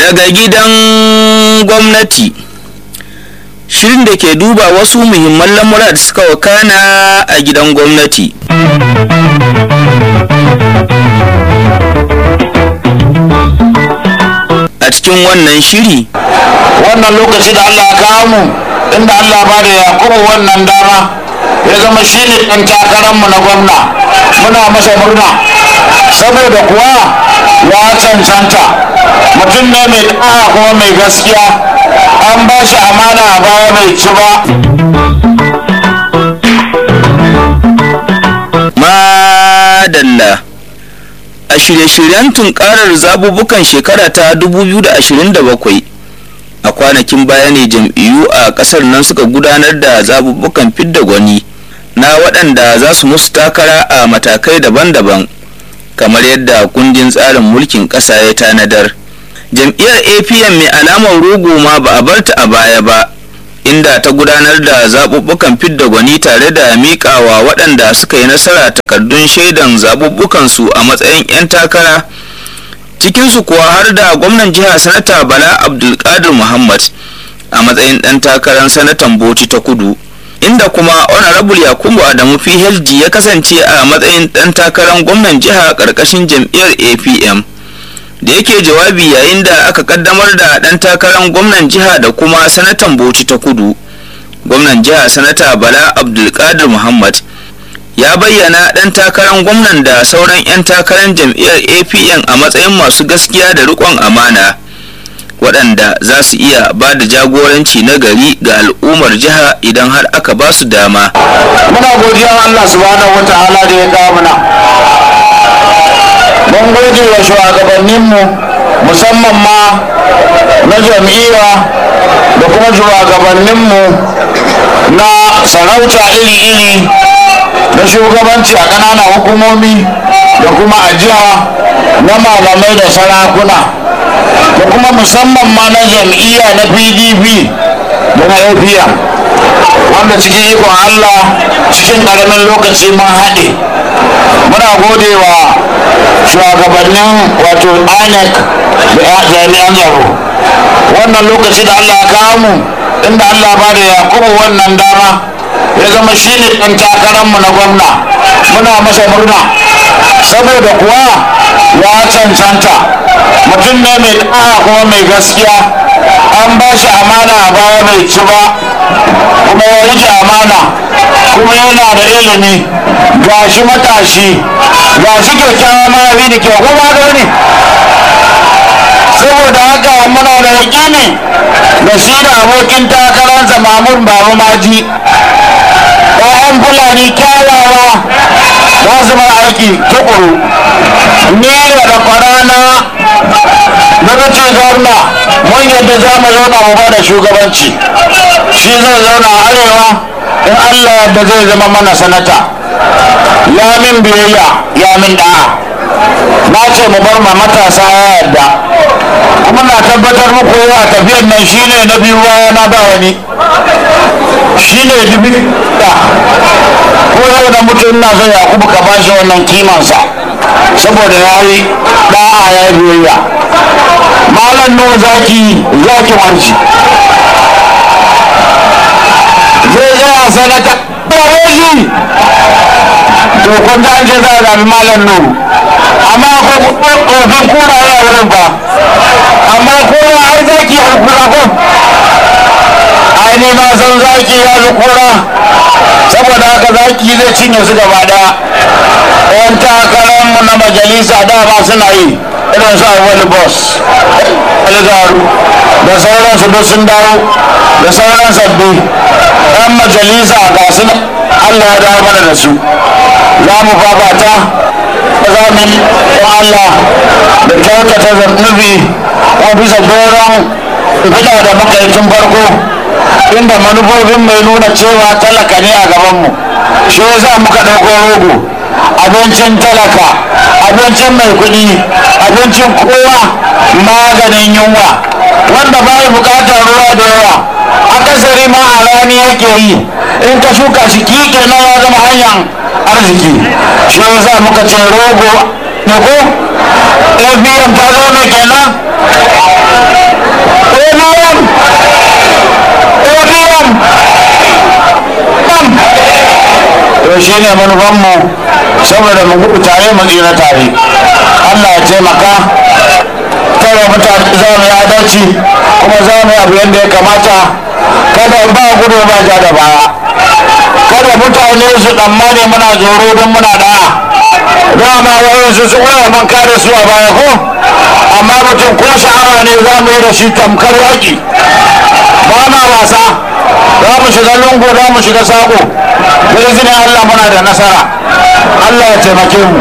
daga gidan gwamnati, shirin da ke duba wasu muhimman lamura da suka wakana a gidan gwamnati. A cikin wannan shiri, wannan lokaci da Allah ya kawo mu inda Allah ba da Yakubu wannan dama ya zama shine ɗan takararmu na gwamna, muna masa murna saboda kuwa ya cancanta, mutum ne mai ƙara kuma mai gaskiya, an ba shi amana a baya mai ci ba. Madalla. A shirye-shiryen tunkarar zabubukan shekara ta 2027 a kwanakin baya ne jam'iyyu a kasar nan suka gudanar da zabubukan fidda gwani na waɗanda za su musu takara a matakai daban-daban kamar yadda kundin tsarin mulkin ƙasa ya tanadar. Jam'iyyar APM mai alamar rogo ma ba a barta a baya ba, inda ta gudanar da zaɓuɓɓukan fidda gwani tare da miƙawa waɗanda suka yi nasara takardun shaidan zaɓuɓɓukansu a matsayin 'yan takara, cikinsu kuwa har da gwamnan jiha sanata Bala Abdulkadir Muhammad a matsayin ɗan takarar sanatan Bauchi ta Kudu, inda kuma honorable Yakubu Adamu PhD ya kasance a matsayin ɗan takarar gwamnan jiha ƙarƙashin jam'iyyar APM. Da yake jawabi yayin da aka kaddamar da ɗan takarar gwamnan jiha da kuma sanatan Bauchi ta Kudu, gwamnan jiha sanata Bala Abdulkadir Muhammad ya bayyana ɗan takarar gwamnan da sauran 'yan takarar jam'iyyar APN a matsayin masu gaskiya da riƙon amana, waɗanda za su iya ba da jagoranci na gari ga al'ummar jiha idan har aka ba su dama. Muna godiya Allah subhanahu wata'ala da ya kawo mana. Mun gode wa shugabanninmu musamman ma na jam'iyya da kuma shugabanninmu na sarauta iri-iri na shugabanci a ƙananan hukumomi da kuma a jiha na malamai da sarakuna da kuma musamman ma na jam'iyya na PDP da na APM, wanda cikin ikon Allah cikin ƙaramin lokaci mun haɗe. Muna gode wa shugabannin wato INEC da jami'an tsaro wannan lokaci da Allah ya kawo mu inda Allah ba da Yakubu wannan dama ya zama shine ɗan takararmu na gwamna, muna masa murna saboda kuwa ya cancanta, mutum ne mai ƙara kuma mai gaskiya, an ba shi amana a baya mai ci ba kuma ya rike amana, kuma yana da ilimi, ga shi matashi, ga shi kyakkyawa mahaifi da kyau kuma gani. Saboda haka muna da yaƙini da shi da abokin takararsa Mamun Baba Maji, ƴaƴan Fulani kyawawa za su bar aiki tukuru. Ni da kwarana daga ce gwamna mun yadda za mu zauna mu ba da shugabanci, shi zai zauna a arewa in Allah yadda zai zama mana sanata. Ya min biyayya, ya min da'a, na ce mu bar ma matasa ya yadda, kuma na tabbatar muku yawa tafiyar nan shine na biyu baya na ba wani, shine dubi da ko yau da mutum na so Yakubu ka ba shi wannan kimansa saboda ya yi da'a ya yi biyayya. Malam Nuhu zaki wanci zai zaya sanata shi to kun da an ce za a zaɓi Malam Nuhu, amma akwai ƙofin kura ya wurin ba, amma kura ai zaki ya kura ko ai ne ma san zaki ya kura, saboda haka zaki zai cinye su gaba daya. Yan takararmu na majalisa dama suna yi irin su wani boss algaru da sauransu duk sun dawo da sauran sabbi yan majalisa ga su Allah ya dawo mana da su, za mu fafata za mu yi Allah da kyautata nufi ko bisa doron fita da muka yi tun farko, inda manufofin mai nuna cewa talaka ne a gabanmu, shi yasa muka ɗauko rogo, abincin talaka, abincin mai kuɗi, abincin kowa, maganin yunwa, wanda ba yi bukatar ruwa da yawa, akasari ma a rani yake yi, in ka shuka shi kike na ya zama hanyar arziki. Shi yasa muka ce rogo ne ko APM ta zo ne kenan shine manufanmu saboda mu gudu tare mu tsira tare. Allah ya taimaka kada mutane za mu yi adalci kuma za mu yi abu yadda ya kamata, kada ba gudu ba ja da baya, kada mutane su tsammani muna tsoro don muna da'a. Dama wayansu su waya man kare su a baya ko, amma mutum ko sha'awa ne za mu yi da shi tamkar yaƙi, ba ma wasa, za mu shiga lungu za mu shiga saƙo, da izinin Allah muna da nasara. Allah ya taimake mu.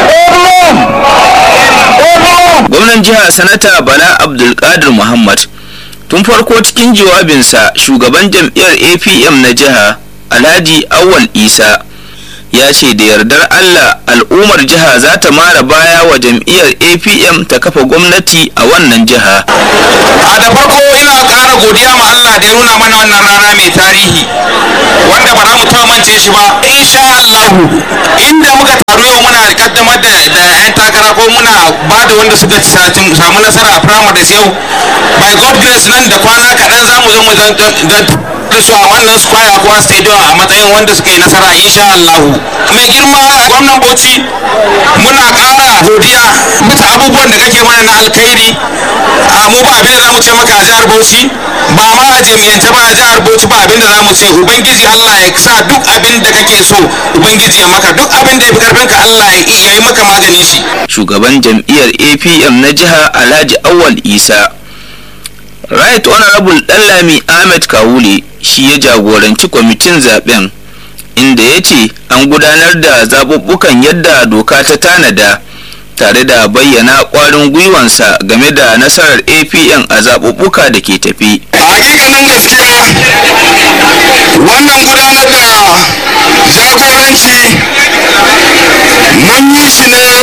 Gwamnan jiha Sanata Bala Abdulkadir Muhammad tun farko cikin jawabinsa shugaban jam'iyyar APM na jiha Alhaji Awwal Isa ya ce da yardar Allah al'ummar jiha za ta mara baya wa jam'iyyar APM ta kafa gwamnati a wannan jiha. A da farko ina ƙara godiya ma Allah da ya nuna mana wannan rana mai tarihi wanda ba za mu taɓa mance shi ba. Insha Allah inda muka taru yau muna kaddamar da 'yan takara ko muna ba da wanda suka samu nasara a primaries yau, by God grace nan da kwana kaɗan za mu zo mu da su a wannan square ko stadium a matsayin wanda suka yi nasara insha Allah. Mai girma gwamnan Bauchi muna ƙara godiya bisa abubuwan da kake mana na alkhairi. Mu ba abin da za mu ce maka a jihar Bauchi, ba ma a jami'ance ba a jihar Bauchi ba abin da za mu ce ubangiji Allah ya sa duk abin da kake so ubangiji ya maka, duk abin da ya fi karfin ka Allah ya yi maka magani shi. Shugaban jam'iyyar APM na jiha Alhaji Awwal Isa Right Honorable Dallami Ahmed Kawule shi ya jagoranci kwamitin zaben, inda ya ce an gudanar da zaɓuɓɓukan yadda doka ta tanada, tare da bayyana ƙwarin gwiwansa game da nasarar APM a zaɓuɓɓuka da ke tafi. A hakikanin gaskiya wannan gudanar da jagoranci mun yi shi ne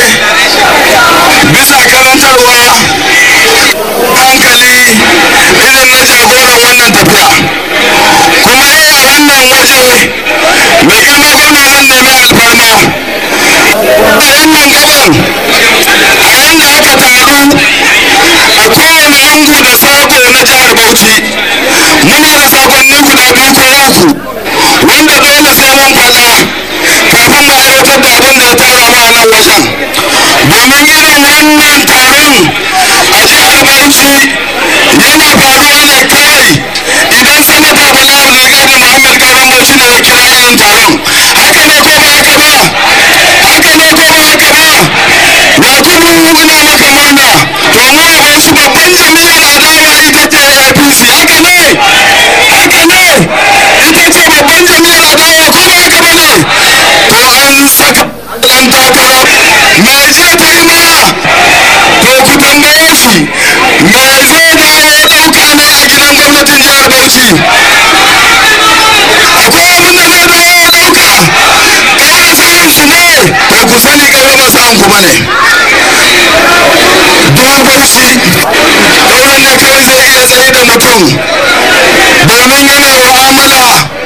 bisa karantarwa hankali irin na jagoran wannan tafiya, kuma a wannan waje mai girma gwamna zan nemi alfarma a wannan gaban a yadda aka taru a kowane lungu da sako na jihar Bauchi muna da sakonni guda biyu ko uku wanda dole sai mun faɗa kafin mu aiwatar da abin da ya tara mu a nan wajen, domin irin wannan taron a jihar Bauchi yana faruwa ne kawai idan sanata Bala Abdulkadir Muhammad Kauran Bauchi ne ya kira yin taron. Haka ne ko ba haka ba? Haka ne ko ba haka ba? Yakubu ina maka murna, to mu a Bauchi babban jami'ar adawa ita ce APC. Haka ne? Haka ne? Ita ce babban jami'ar adawa ko ba haka ba ne? To an saka ɗan takara me jiya ta yi mana? To ku tambaye shi me zai dawo ɗauka ne a gidan gwamnatin jihar Bauchi? Akwai abin da zai dawo ɗauka? Ƙara samun shi ne? To ku sani ƙaura ba sa'an ku bane. Don Bauchi ƙauran ne kawai zai iya tsaye da mutum, domin yana mu'amala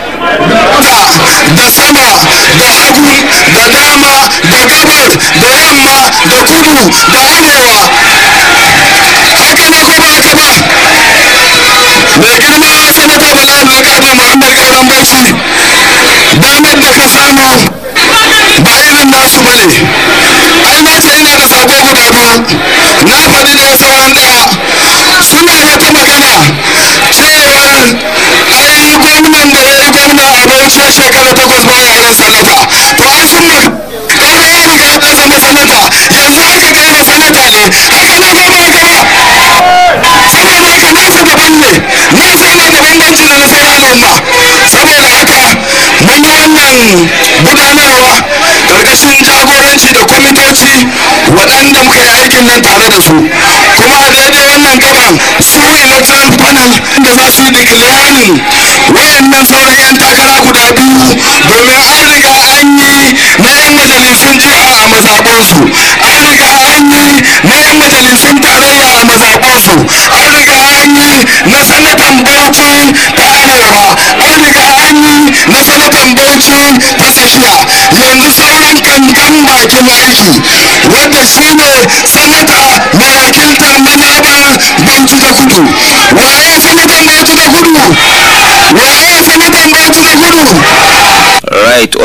da sama da hagu da dama da gabar da yamma da kudu da arewa. Haka ne ko ba haka ba? Mai girma sanata Bala Abdulkadir Muhammad Kauran Bauchi, damar da ka samu ba irin nasu ba ne. Ai na ce ina da sako guda biyu, na faɗi ɗaya sauran ɗaya. Suna wata magana cewar ai gwamnan da ya yi gwamna a Bauchi shekara 8 baya yin sanata. To ai sun Kaura ya riga ya zama sanata, yanzu haka Kaura sanata ne. Haka ne ko ba haka ba? Saboda haka nasa daban ne, nasa yana da bambanci da na sauran al'umma. Saboda haka mun yi wannan gudanarwa ƙarƙashin jagoranci da kwamitoci waɗanda muka yi aikin nan tare da su, kuma a daidai wannan gaban su electoral panel da za su yi declaring wayannan sauran 'yan takara guda biyu, domin an riga an yi na 'yan majalisun jiha a mazaɓansu, an riga an yi na 'yan majalisun tarayya a mazaɓansu, an riga an yi na sanatan Bauchi ta arewa, an riga an yi na sanatan Bauchi ta tsakiya. Yanzu sauran kankan bakin aiki wadda shi ne sanata mai wakiltar mazaɓar Bauchi ta kudu. Waye sanatan Bauchi ta kudu? Waye sanatan Bauchi ta kudu? Right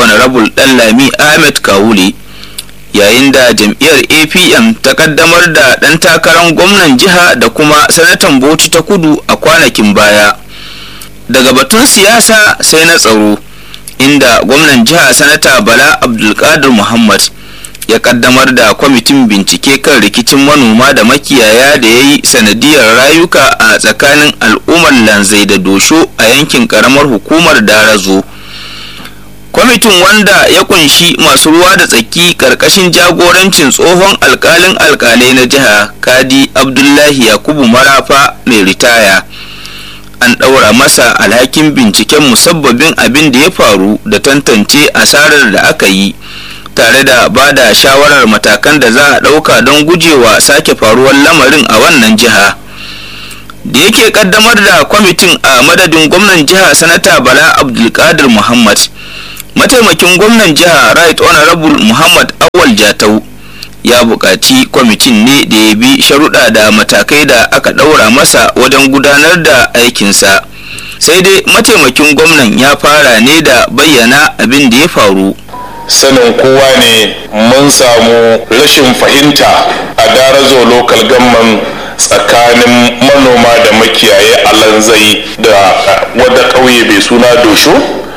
honorable Ɗanlami Ahmed Kawule, yayin da jam'iyyar APM ta kaddamar da ɗan takarar gwamnan jiha da kuma sanatan Bauchi ta Kudu a kwanakin baya. Daga batun siyasa sai na tsaro, inda gwamnan jiha sanata Bala Abdulkadir Muhammad ya kaddamar da kwamitin bincike kan rikicin manoma da makiyaya da ya yi sanadiyar rayuka a tsakanin al'ummar Lanzai da Dosho a yankin karamar hukumar Darazo. Kwamitin, wanda ya kunshi masu ruwa da tsaki karkashin jagorancin tsohon alkalin alkalai na jiha Kadi Abdullahi Yakubu Marafa mai ritaya, an ɗaura masa alhakin binciken musabbabin abin da ya faru da tantance asarar da aka yi, tare da ba da shawarar matakan da za a ɗauka don gujewa sake faruwar lamarin a wannan jiha. Da yake kaddamar da kwamitin a madadin gwamnan jiha sanata Bala Abdulkadir Muhammad, mataimakin gwamnan jiha Right Honorable Muhammad Awal Jatau ya buƙaci kwamitin ne da ya bi sharuɗa da matakai da aka ɗaura masa wajen gudanar da aikinsa. Sai dai mataimakin gwamnan ya fara ne da bayyana abin da ya faru. Sanin kowa ne mun samu rashin fahimta a Darazo local government tsakanin manoma da makiyaye a Lanzai da wadda ƙauye mai suna Dosho,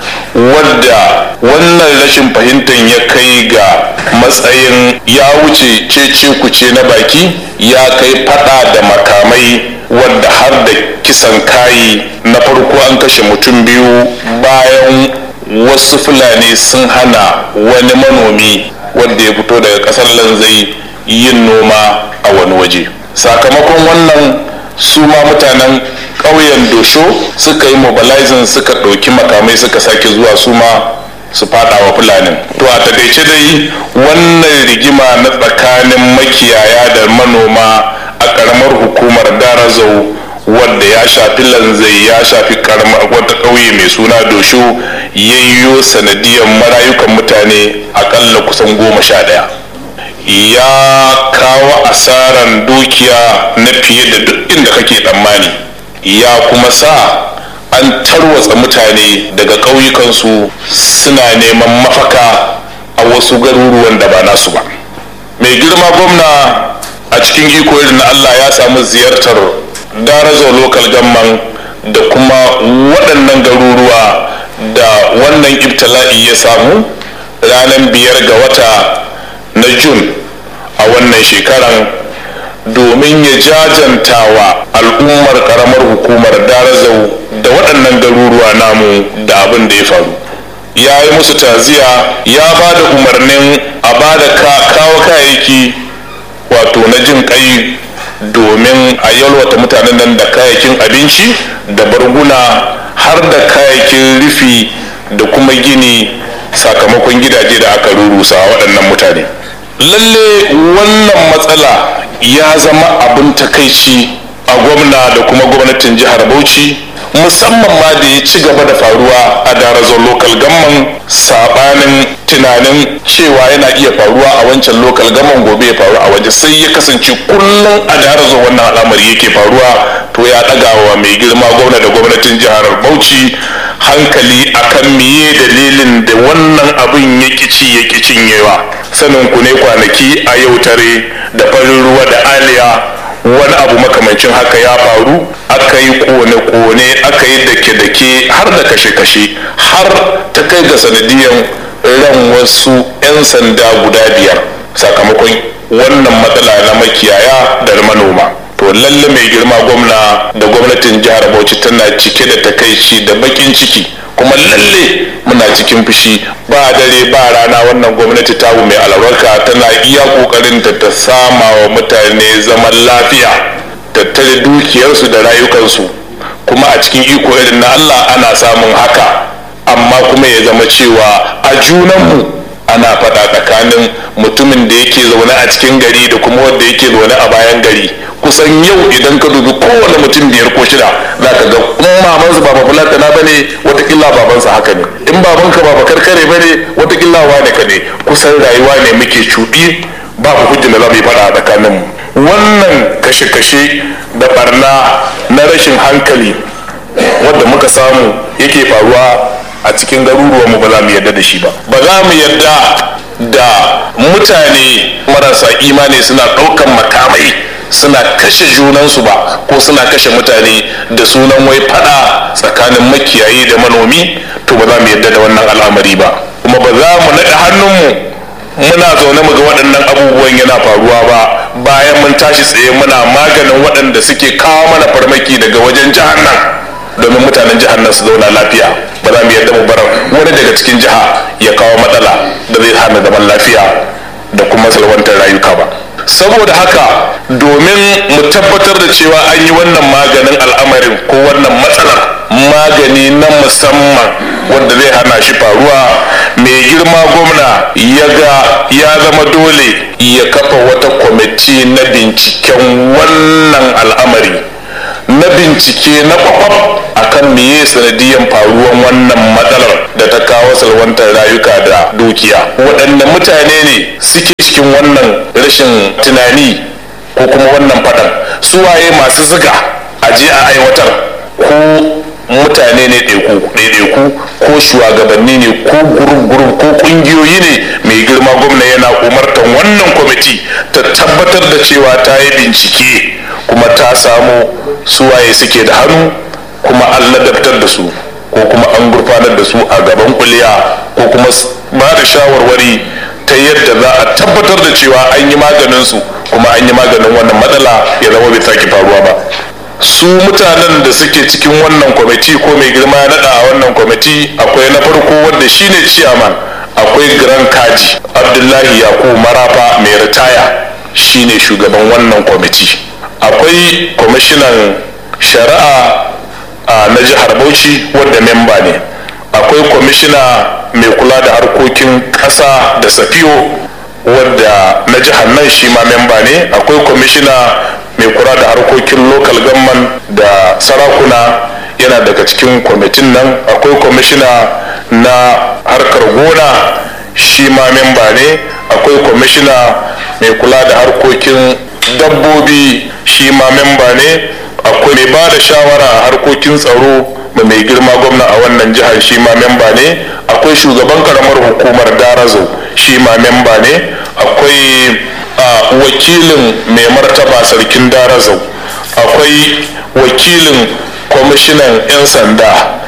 wadda wannan rashin fahimtar ya kai ga matsayin ya wuce cece kuce na baki, ya kai fada da makamai, wadda har da kisan kayi. Na farko an kashe mutum biyu bayan wasu Fulani sun hana wani manomi wanda ya fito daga kasar Lanzai yin noma a wani waje. Sakamakon wannan su ma mutanen ƙauyen Dosho suka yi mobilizing, suka ɗauki makamai, suka sake zuwa su ma su fada wa Fulanin. To a taƙaice dai wannan rigima na tsakanin makiyaya da manoma a ƙaramar hukumar Darazo, wadda ya shafi Lanzai, ya shafi wata ƙauye mai suna Dosho, yayyo sanadiyar marayukan mutane akalla kusan 11, ya kawo asaran dukiya na fiye da duk inda kake tsammani, ya kuma sa an tarwatsa mutane daga ƙauyukansu suna neman mafaka a wasu garuruwan da ba nasu ba. Mai girma gwamna a cikin iko irin na Allah ya samu ziyartar Darazo local government da kuma waɗannan garuruwa da wannan ibtila'i ya samu ranar 5 ga wata na Jun a wannan shekaran, domin ya jajantawa al'ummar karamar hukumar Darazo da waɗannan garuruwa namu da abin da ya faru. Ya yi musu taziya, ya ba da umarnin a ba da kawo kayayyaki wato na jin kai domin a yalwata mutanen nan da kayayyakin abinci da barguna har da kayayyakin rufi da kuma gini sakamakon gidaje da aka rurusa waɗannan mutane. Lalle wannan matsala ya zama abin takaici a gwamna da kuma gwamnatin jihar Bauchi, musamman ma da ya ci gaba da faruwa a Darazo local government, sabanin tunanin cewa yana iya faruwa a wancan local government gobe ya faru a waje, sai ya kasance kullum a Darazo wannan al'amari yake faruwa. To ya ɗagawa mai girma gwamna da gwamnatin jihar Bauchi hankali akan miye dalilin da wannan abin ya ƙi cinyewa. Sanin ku ne kwanaki a yau tare da farin ruwa da aliya wani abu makamancin haka ya faru, aka yi kone-kone, aka yi dake-dake har da kashe-kashe, har ta kai ga sanadiyan ran wasu 'yan sanda guda 5 sakamakon wannan matsala na makiyaya da manoma. To lalle mai girma gwamna da gwamnatin jihar Bauchi tana cike da takaici da bakin ciki, kuma lalle muna cikin fushi. Ba dare ba rana wannan gwamnati tamu mai albarka tana iya kokarin ta sama wa mutane zaman lafiya, tattare dukiyarsu da rayukansu, kuma a cikin iko irin na Allah ana samun haka. Amma kuma ya zama cewa a junanmu ana faɗa tsakanin mutumin da yake zaune a cikin gari da kuma wanda yake zaune a bayan gari. Kusan yau idan ka dubi kowane mutum 5 ko 6 za ka ga in mamansa ba bafulatana ba ne, watakila babansa haka ne, in babanka ba bakarkare ba ne, watakila wane ka ne. Kusan rayuwa ne muke cuɗi, babu hujja da za mu yi faɗa a tsakaninmu. Wannan kashe-kashe da barna na rashin hankali wadda muka samu yake faruwa a cikin garuruwanmu ba za mu yarda da shi ba. Ba za mu yarda da mutane marasa imani suna ɗaukan makamai suna kashe junansu ba, ko suna kashe mutane da sunan wai fada tsakanin makiyayi da manomi. To ba za mu yarda da wannan al'amari ba, kuma ba za mu naɗa hannunmu muna zaune mu ga waɗannan abubuwan yana faruwa ba, bayan mun tashi tsaye muna maganin waɗanda suke kawo mana farmaki daga wajen jihar nan domin mutanen jihar nan su zauna lafiya. Ba za mu yarda mu bar wani daga cikin jiha ya kawo matsala da zai hana zaman lafiya da kuma salwantar rayuka ba. Saboda haka, domin mu tabbatar da cewa an yi wannan maganin al'amarin ko wannan matsalar, magani na musamman wanda zai hana shi faruwa, mai girma gwamna ya ga ya zama dole ya kafa wata kwamiti na binciken wannan al'amari, na bincike na kwakwaf akan meye sanadiyan faruwan wannan matsalar da ta kawo salwantar rayuka da dukiya. Waɗanne mutane ne suke cikin wannan rashin tunani ko kuma wannan faɗan? Suwaye masu zuga a je a aiwatar? Ko mutane ne ɗaiɗaiku ko shugabanni ne ko gurub ko ƙungiyoyi ne? Mai girma gwamna yana umartan wannan kwamiti ta tabbatar da cewa ta yi bincike kuma ta samu suwaye suke da hannu, kuma an ladabtar da su ko kuma an gurfanar da su a gaban kuliya, ko kuma ba da shawarwari ta yadda za a tabbatar da cewa an yi maganin su, kuma an yi maganin wannan matsala ya zama bai sake faruwa ba. Su mutanen da suke cikin wannan kwamiti ko mai girma ya nada a wannan kwamiti, akwai na farko wanda shine ciyaman, akwai Grand Kaji Abdullahi Yakubu Marafa mai ritaya, shine shugaban wannan kwamiti. Akwai kwamishinan shari'a na jihar Bauchi wadda memba ne. Akwai kwamishina mai kula da harkokin ƙasa da safiyo wadda na jihar nan shi ma memba ne. Akwai kwamishina mai kula da harkokin local government da sarakuna, yana daga cikin kwamitin nan. Akwai kwamishina na harkar gona, shi ma memba ne. Akwai kwamishina mai kula da harkokin dabbobi, shi ma memba ne. Akwai mai ba da shawara a harkokin tsaro mai girma gwamna a wannan jihar, shi ma memba ne. Akwai shugaban karamar hukumar Darazo, shi ma memba ne. Akwai wakilin mai martaba sarkin Darazo. Akwai wakilin kwamishinan 'yan sanda